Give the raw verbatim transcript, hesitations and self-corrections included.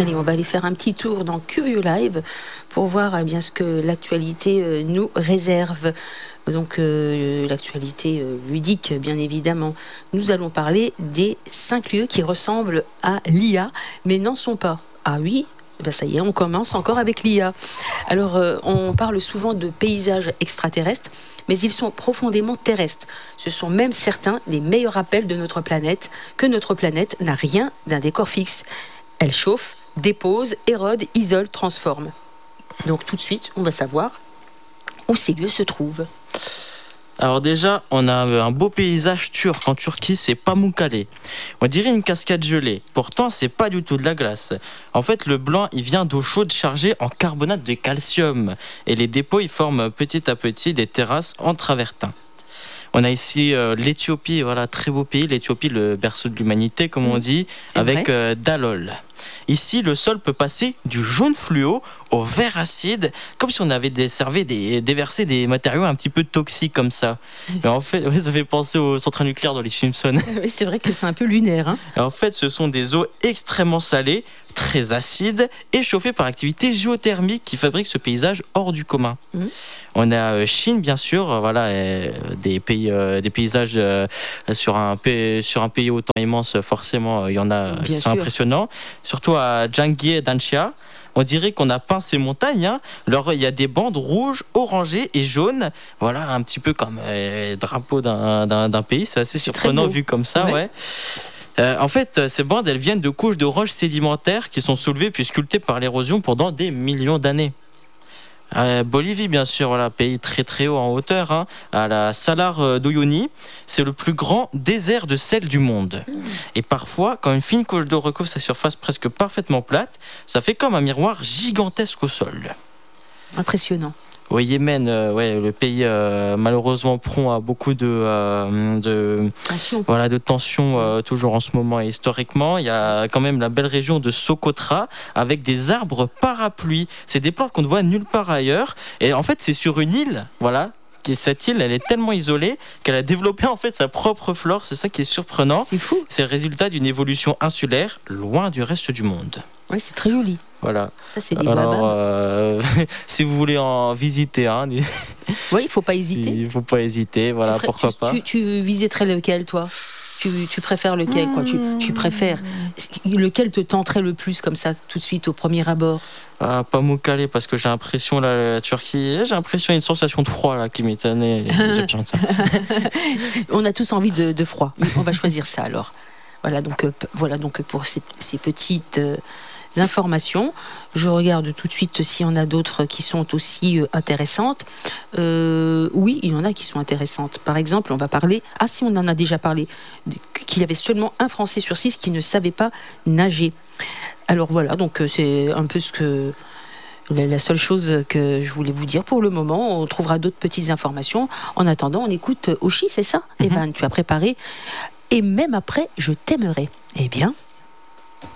Allez, on va aller faire un petit tour dans Curieux Live pour voir eh bien, ce que l'actualité euh, nous réserve. Donc, euh, l'actualité euh, ludique, bien évidemment. Nous allons parler des cinq lieux qui ressemblent à l'I A, mais n'en sont pas. Ah oui, ben ça y est, on commence encore avec l'I A. Alors, euh, on parle souvent de paysages extraterrestres, mais ils sont profondément terrestres. Ce sont même certains des meilleurs rappels de notre planète, que notre planète n'a rien d'un décor fixe. Elle chauffe, dépose, érode, isole, transforme. Donc tout de suite, on va savoir où ces lieux se trouvent. Alors déjà, on a un beau paysage turc en Turquie, c'est Pamukkale. On dirait une cascade gelée. Pourtant, c'est pas du tout de la glace. En fait, le blanc, il vient d'eau chaude chargée en carbonate de calcium. Et les dépôts, ils forment petit à petit des terrasses en travertin. On a ici euh, l'Éthiopie, voilà, très beau pays. L'Éthiopie, le berceau de l'humanité, comme on dit, c'est avec vrai. euh, Dalol. Ici, le sol peut passer du jaune fluo au vert acide, comme si on avait desservé des, déversé des matériaux un petit peu toxiques comme ça. Mais en fait, ouais, ça fait penser aux centrales nucléaires dans les Simpsons. Oui, c'est vrai que c'est un peu lunaire. Hein. Et en fait, ce sont des eaux extrêmement salées, très acides et chauffées par activité géothermique qui fabriquent ce paysage hors du commun. Mmh. On a euh, Chine, bien sûr, euh, voilà, euh, des pays, euh, des paysages euh, sur un pays, sur un pays autant immense, forcément, il euh, y en a bien qui sont sûr. impressionnants. Surtout à Janggi et Danxia, on dirait qu'on a peint ces montagnes. Hein. Alors, il y a des bandes rouges, orangées et jaunes. Voilà, un petit peu comme euh, drapeau d'un, d'un, d'un pays. C'est assez c'est surprenant vu comme ça, ouais. ouais. Euh, en fait, ces bandes, elles viennent de couches de roches sédimentaires qui sont soulevées puis sculptées par l'érosion pendant des millions d'années. Euh, Bolivie, bien sûr, voilà, pays très très haut en hauteur, hein, à la Salar d'Uyuni, c'est le plus grand désert de sel du monde. Mmh. Et parfois, quand une fine couche d'eau recouvre sa surface presque parfaitement plate, ça fait comme un miroir gigantesque au sol. Impressionnant. Au Yémen, euh, ouais, le pays euh, malheureusement prompt à beaucoup de, euh, de, tension. Voilà, de tensions euh, toujours en ce moment et historiquement. Il y a quand même la belle région de Socotra avec des arbres parapluies. C'est des plantes qu'on ne voit nulle part ailleurs. Et en fait, c'est sur une île, voilà. Cette île, elle est tellement isolée qu'elle a développé en fait sa propre flore. C'est ça qui est surprenant. C'est fou. C'est le résultat d'une évolution insulaire loin du reste du monde. Oui, c'est très joli. Voilà. Ça, c'est des Alors, euh, si vous voulez en visiter un, hein, oui, il faut pas hésiter. Il faut pas hésiter, voilà, ferais, pourquoi tu, pas. Tu, tu visiterais lequel, toi ? Tu, tu préfères lequel, quoi ? tu, tu préfères lequel te tenterait le plus comme ça, tout de suite au premier abord ? Ah, Pamukkale, parce que j'ai l'impression là, la Turquie, j'ai l'impression une sensation de froid là qui m'étonne. On a tous envie de, de froid. On va choisir ça alors. Voilà donc, euh, voilà donc pour ces, ces petites euh, informations. Je regarde tout de suite s'il y en a d'autres qui sont aussi euh, intéressantes. Euh, oui, il y en a qui sont intéressantes. Par exemple, on va parler... Ah si, on en a déjà parlé. Qu'il y avait seulement un Français sur six qui ne savait pas nager. Alors voilà, donc euh, c'est un peu ce que... La seule chose que je voulais vous dire pour le moment. On trouvera d'autres petites informations. En attendant, on écoute Oshi, c'est ça ? Mm-hmm. Evan, tu as préparé... Et même après, je t'aimerai. Eh bien,